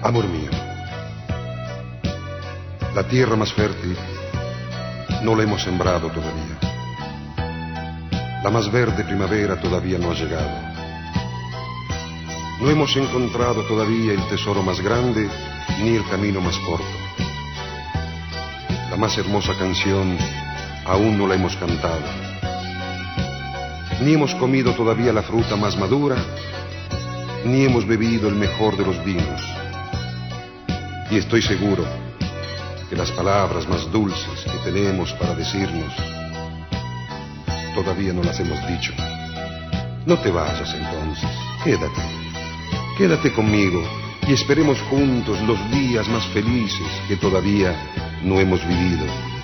Amor mío, la tierra más fértil no la hemos sembrado todavía. La más verde primavera todavía no ha llegado. No hemos encontrado todavía el tesoro más grande ni el camino más corto. La más hermosa canción aún no la hemos cantado. Ni hemos comido todavía la fruta más madura, ni hemos bebido el mejor de los vinos. Y estoy seguro que las palabras más dulces que tenemos para decirnos todavía no las hemos dicho. No te vayas entonces, quédate conmigo y esperemos juntos los días más felices que todavía no hemos vivido.